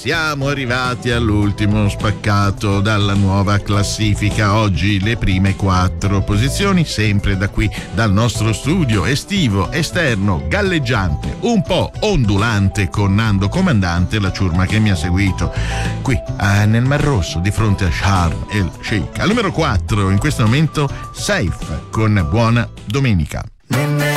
siamo arrivati all'ultimo spaccato dalla nuova classifica. Oggi le prime 4 posizioni, sempre da qui, dal nostro studio estivo, esterno, galleggiante, un po' ondulante, con Nando Comandante, la ciurma che mi ha seguito qui nel Mar Rosso di fronte a Sharm el Sheikh. Al numero 4 in questo momento Safe con Buona Domenica.